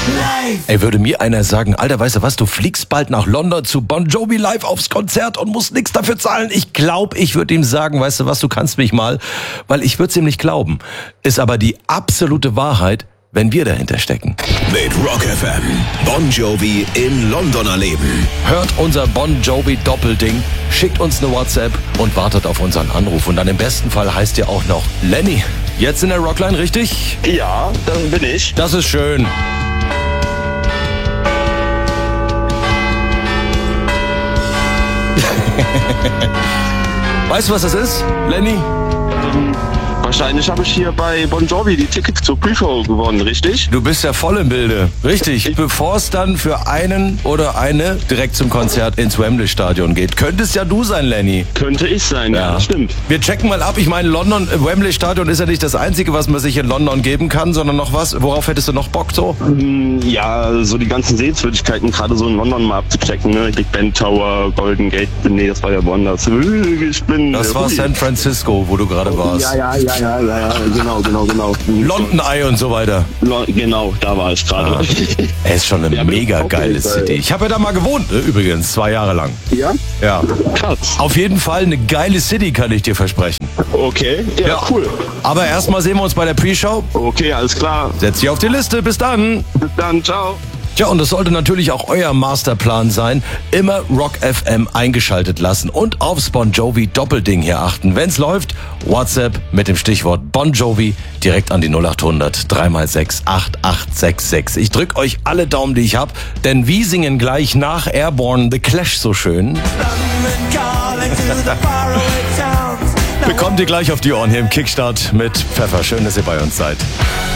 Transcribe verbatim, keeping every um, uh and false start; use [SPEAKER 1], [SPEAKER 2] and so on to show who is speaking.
[SPEAKER 1] Ey, würde mir einer sagen, Alter, weißt du was, du fliegst bald nach London zu Bon Jovi live aufs Konzert und musst nichts dafür zahlen. Ich glaube, ich würde ihm sagen, weißt du was, du kannst mich mal, weil ich würde es ihm nicht glauben. Ist aber die absolute Wahrheit, wenn wir dahinter stecken.
[SPEAKER 2] Mit Rock F M, Bon Jovi in London erleben.
[SPEAKER 1] Hört unser Bon Jovi Doppelding, schickt uns eine WhatsApp und wartet auf unseren Anruf. Und dann im besten Fall heißt ihr auch noch Lenny. Jetzt in der Rockline, richtig?
[SPEAKER 3] Ja, dann bin ich.
[SPEAKER 1] Das ist schön. Weißt du, was das ist, Lenny?
[SPEAKER 3] Ähm, wahrscheinlich habe ich hier bei Bon Jovi die Tickets zur Pre-Show gewonnen, richtig?
[SPEAKER 1] Du bist ja voll im Bilde. Richtig. Bevor es dann für einen oder eine direkt zum Konzert ins Wembley-Stadion geht. Könnte es ja du sein, Lenny.
[SPEAKER 3] Könnte ich sein, ja, das stimmt.
[SPEAKER 1] Wir checken mal ab. Ich meine, London, Wembley-Stadion ist ja nicht das Einzige, was man sich in London geben kann, sondern noch was. Worauf hättest du noch Bock so?
[SPEAKER 3] Ja, so die ganzen Sehenswürdigkeiten, gerade so in London mal abzuchecken, ne? Big Ben Tower, Golden Gate, nee, das war ja woanders. Ich bin,
[SPEAKER 1] das war San Francisco, wo du gerade warst.
[SPEAKER 3] Ja, ja, ja, ja, ja, ja, genau, genau, genau.
[SPEAKER 1] London Eye und so weiter.
[SPEAKER 3] Genau, da war ich gerade.
[SPEAKER 1] Ah. Er ist schon eine ja, mega geile City. Ich habe ja da mal gewohnt, übrigens, zwei Jahre lang.
[SPEAKER 3] Ja?
[SPEAKER 1] Ja.
[SPEAKER 3] Krass.
[SPEAKER 1] Auf jeden Fall eine geile City, kann ich dir versprechen.
[SPEAKER 3] Okay, ja, ja. Cool.
[SPEAKER 1] Aber erstmal sehen wir uns bei der Pre-Show.
[SPEAKER 3] Okay, alles klar.
[SPEAKER 1] Setz dich auf die Liste, bis dann.
[SPEAKER 3] Bis dann, ciao.
[SPEAKER 1] Tja, und das sollte natürlich auch euer Masterplan sein. Immer Rock F M eingeschaltet lassen und aufs Bon Jovi Doppelding hier achten. Wenn's läuft, WhatsApp mit dem Stichwort Bon Jovi direkt an die null acht hundert drei mal sechs acht acht sechs sechs. Ich drück euch alle Daumen, die ich hab, denn wir singen gleich nach Airborne The Clash so schön. Bekommt ihr gleich auf die Ohren hier im Kickstart mit Pfeffer. Schön, dass ihr bei uns seid.